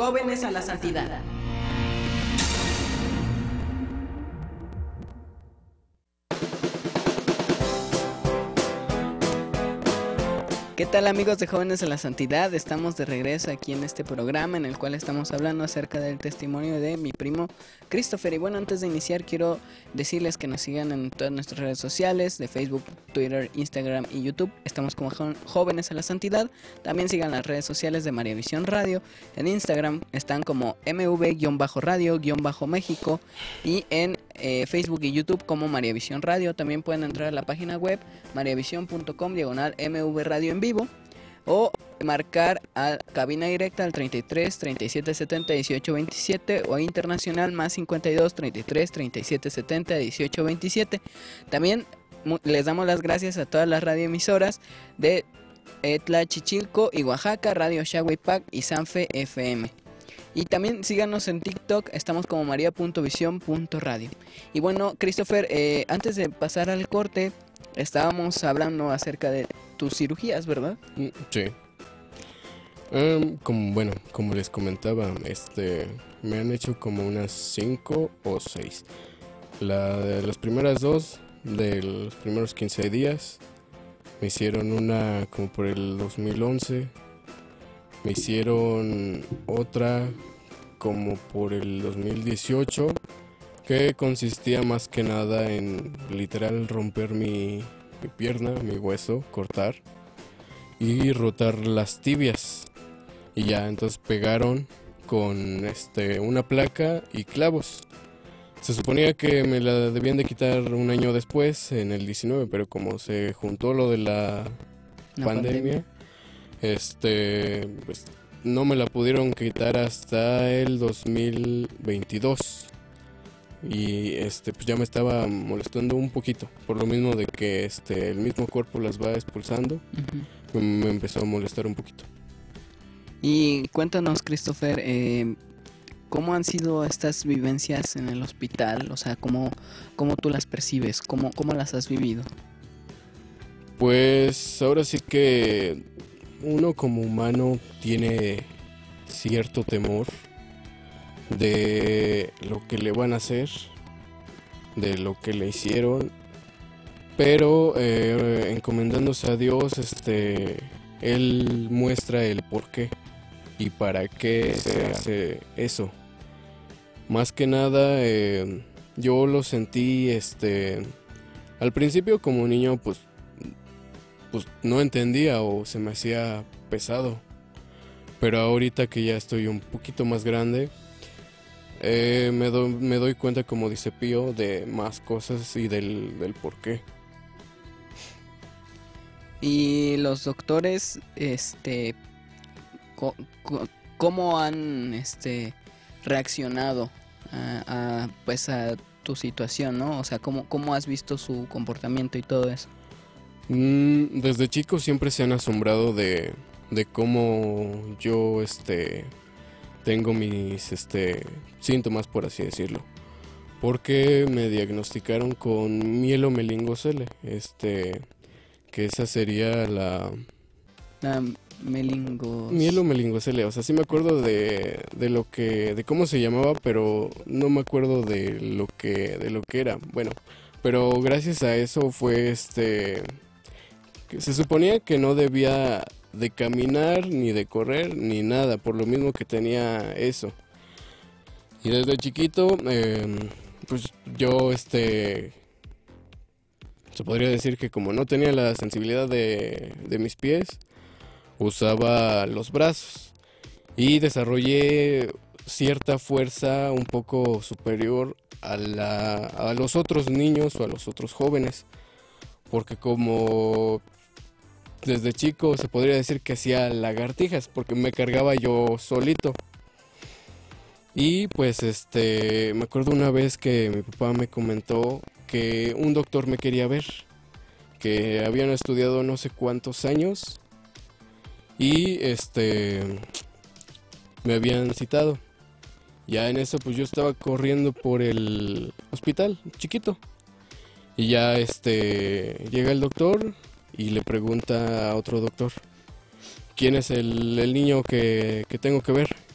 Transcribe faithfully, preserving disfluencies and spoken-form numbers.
Jóvenes a la Santidad. ¿Qué tal, amigos de Jóvenes a la Santidad? Estamos de regreso aquí en este programa en el cual estamos hablando acerca del testimonio de mi primo Christopher. Y bueno, antes de iniciar quiero decirles que nos sigan en todas nuestras redes sociales de Facebook, Twitter, Instagram y YouTube. Estamos como Jóvenes a la Santidad. También sigan las redes sociales de María Visión Radio. En Instagram están como M V-radio-méxico y en eh, Facebook y YouTube como María Visión Radio. También pueden entrar a la página web mariavision punto com diagonal M V Radio en vivo o marcar a cabina directa al treinta y tres, treinta y siete setenta, dieciocho veintisiete o internacional más cincuenta y dos, treinta y tres, treinta y siete setenta, dieciocho veintisiete. También les damos las gracias a todas las radioemisoras de Tlachichilco y Oaxaca, Radio Shahuipac y Sanfe F M. Y también síganos en TikTok, estamos como maria punto visión punto radio. Y bueno, Christopher, eh, antes de pasar al corte, estábamos hablando acerca de tus cirugías, ¿verdad? Sí. Um, como, bueno, como les comentaba, este, me han hecho como unas cinco o seis. La de las primeras dos, de los primeros quince días, me hicieron una como por el dos mil once. Me hicieron otra como por el dos mil dieciocho, que consistía más que nada en literal romper mi, mi pierna, mi hueso, cortar y rotar las tibias. Y ya entonces pegaron con este una placa y clavos. Se suponía que me la debían de quitar un año después, en el diecinueve, pero como se juntó lo de la, la pandemia, pandemia, este, pues no me la pudieron quitar hasta el dos mil veintidós. Y este pues ya me estaba molestando un poquito, por lo mismo de que este el mismo cuerpo las va expulsando. Uh-huh. me, me empezó a molestar un poquito. Y cuéntanos, Christopher, eh, ¿cómo han sido estas vivencias en el hospital? O sea, ¿cómo, cómo tú las percibes? ¿Cómo, cómo las has vivido? Pues ahora sí que uno como humano tiene cierto temor de lo que le van a hacer, de lo que le hicieron, pero eh, encomendándose a Dios, este, Él muestra el por qué y para qué se hace eso. Más que nada, eh, yo lo sentí, este, al principio como niño, pues, pues no entendía o se me hacía pesado, pero ahorita que ya estoy un poquito más grande, Eh, me, do, me doy cuenta, como dice Pío, de más cosas y del, del por qué. Y los doctores, este, co, co, ¿cómo han, este, reaccionado a, a, pues, a tu situación, ¿no? O sea, ¿cómo, cómo has visto su comportamiento y todo eso? Mm, desde chico siempre se han asombrado de, de cómo yo, este... tengo mis este, síntomas, por así decirlo, porque me diagnosticaron con mielomeningocele, este, que esa sería la... La melingos... mielomeningocele, o sea, sí me acuerdo de, de lo que, de cómo se llamaba, pero no me acuerdo de lo que, de lo que era. Bueno, pero gracias a eso fue este, que se suponía que no debía de caminar, ni de correr, ni nada, por lo mismo que tenía eso. Y desde chiquito, eh, pues yo, este, se podría decir que como no tenía la sensibilidad de, de mis pies, usaba los brazos y desarrollé cierta fuerza un poco superior a, la, a los otros niños o a los otros jóvenes, porque como... desde chico se podría decir que hacía lagartijas porque me cargaba yo solito. Y pues este me acuerdo una vez que mi papá me comentó que un doctor me quería ver, que habían estudiado no sé cuántos años y este me habían citado. Ya en eso pues yo estaba corriendo por el hospital chiquito y ya este llega el doctor y le pregunta a otro doctor, ¿quién es el, el niño que, que tengo que ver?